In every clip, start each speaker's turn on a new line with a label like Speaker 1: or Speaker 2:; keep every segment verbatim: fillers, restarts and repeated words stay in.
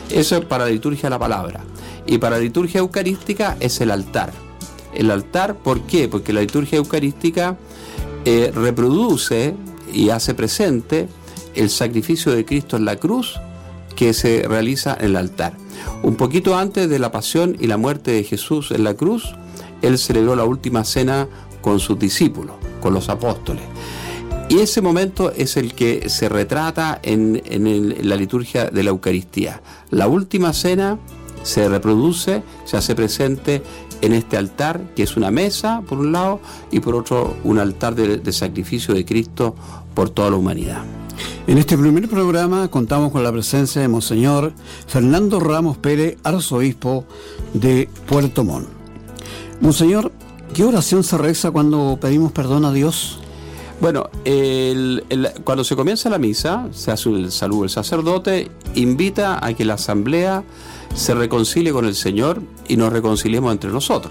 Speaker 1: Eso es para la liturgia de la palabra. Y para la liturgia eucarística es el altar. El altar, ¿por qué? Porque la liturgia eucarística eh, reproduce y hace presente el sacrificio de Cristo en la cruz que se realiza en el altar. Un poquito antes de la pasión y la muerte de Jesús en la cruz, Él celebró la última cena con sus discípulos, con los apóstoles. Y ese momento es el que se retrata en, en, el, en la liturgia de la Eucaristía. La última cena se reproduce, se hace presente en este altar, que es una mesa por un lado, y por otro un altar de, de sacrificio de Cristo por toda la humanidad.
Speaker 2: En este primer programa contamos con la presencia de Monseñor Fernando Ramos Pérez, arzobispo de Puerto Montt. Monseñor, ¿qué oración se reza cuando pedimos perdón a Dios?
Speaker 1: Bueno, el, el, cuando se comienza la misa, se hace el saludo del sacerdote, invita a que la asamblea se reconcilie con el Señor y nos reconciliemos entre nosotros.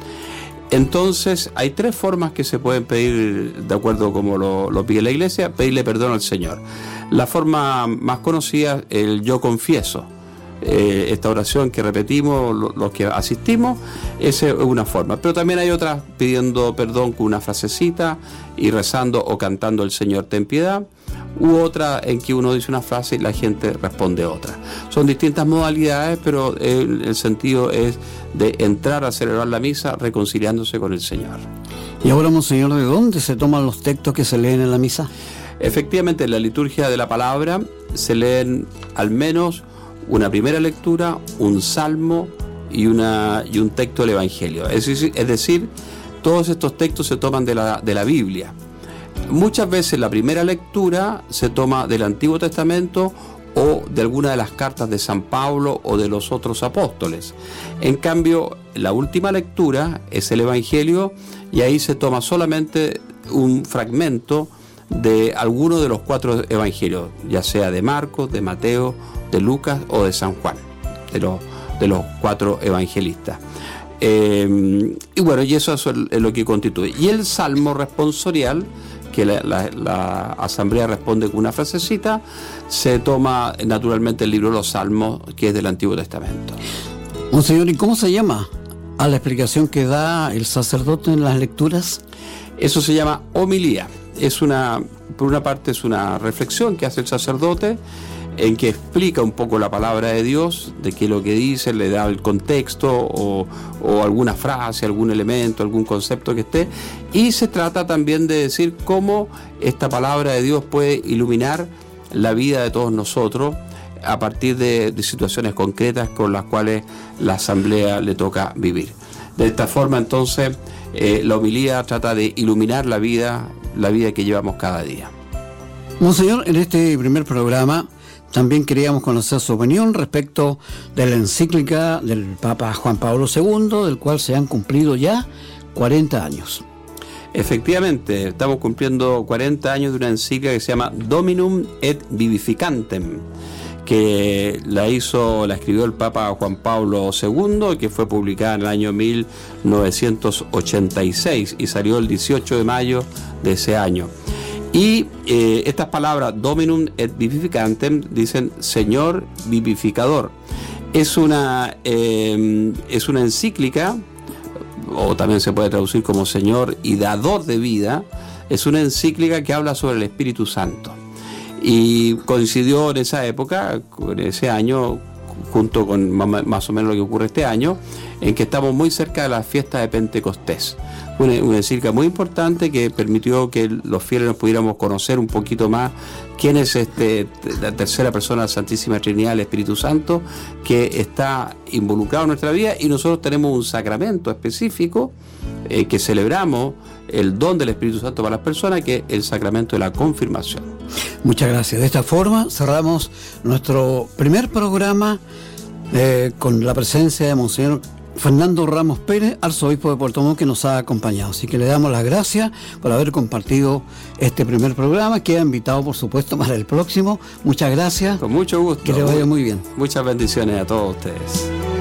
Speaker 1: Entonces, hay tres formas que se pueden pedir, de acuerdo como lo, lo pide la Iglesia, pedirle perdón al Señor. La forma más conocida, el yo confieso. Eh, esta oración que repetimos los lo que asistimos, esa es una forma. Pero también hay otras pidiendo perdón con una frasecita y rezando o cantando el Señor ten piedad, u otra en que uno dice una frase y la gente responde otra. Son distintas modalidades, pero el, el sentido es de entrar a celebrar la misa reconciliándose con el Señor.
Speaker 2: Y ahora, Monseñor, ¿de dónde se toman los textos que se leen en la misa?
Speaker 1: Efectivamente, en la liturgia de la palabra se leen al menos una primera lectura, un salmo y, una, y un texto del Evangelio. Es decir, es decir, todos estos textos se toman de la, de la Biblia. Muchas veces la primera lectura se toma del Antiguo Testamento o de alguna de las cartas de San Pablo o de los otros apóstoles. En cambio, la última lectura es el Evangelio y ahí se toma solamente un fragmento de alguno de los cuatro evangelios, ya sea de Marcos, de Mateo, de Lucas o de San Juan, de los, de los cuatro evangelistas. Eh, y bueno, y eso es lo que constituye. Y el salmo responsorial, que la, la, la asamblea responde con una frasecita, se toma naturalmente el libro de los Salmos, que es del Antiguo Testamento.
Speaker 2: Monseñor, ¿y cómo se llama a la explicación que da el sacerdote en las lecturas?
Speaker 1: Eso se llama homilía. Es una, por una parte es una reflexión que hace el sacerdote en que explica un poco la palabra de Dios, de qué es lo que dice, le da el contexto o, o alguna frase, algún elemento, algún concepto que esté, y se trata también de decir cómo esta palabra de Dios puede iluminar la vida de todos nosotros a partir de, de situaciones concretas con las cuales la asamblea le toca vivir. De esta forma, entonces, eh, la homilía trata de iluminar la vida, la vida que llevamos cada día.
Speaker 2: Monseñor, en este primer programa también queríamos conocer su opinión respecto de la encíclica del Papa Juan Pablo segundo, del cual se han cumplido ya cuarenta años.
Speaker 1: Efectivamente, estamos cumpliendo cuarenta años de una encíclica que se llama Dominum et Vivificantem, que la hizo, la escribió el Papa Juan Pablo segundo, que fue publicada en el año mil novecientos ochenta y seis y salió el dieciocho de mayo de ese año. Y eh, estas palabras, Dominum et Vivificantem, dicen Señor vivificador. Es una, eh, es una encíclica, o también se puede traducir como Señor y dador de vida. Es una encíclica que habla sobre el Espíritu Santo. Y coincidió en esa época, en ese año, junto con más o menos lo que ocurre este año, en que estamos muy cerca de la fiesta de Pentecostés. Una, una encíclica muy importante que permitió que los fieles nos pudiéramos conocer un poquito más quién es este, la tercera persona de la Santísima Trinidad, el Espíritu Santo, que está involucrado en nuestra vida, y nosotros tenemos un sacramento específico eh, que celebramos el don del Espíritu Santo para las personas, que es el sacramento de la confirmación.
Speaker 2: Muchas gracias. De esta forma cerramos nuestro primer programa eh, con la presencia de Monseñor Fernando Ramos Pérez, arzobispo de Puerto Montt, que nos ha acompañado. Así que le damos las gracias por haber compartido este primer programa. Queda invitado, por supuesto, para el próximo. Muchas gracias.
Speaker 1: Con mucho gusto.
Speaker 2: Que le vaya muy bien.
Speaker 1: Muchas bendiciones a todos ustedes.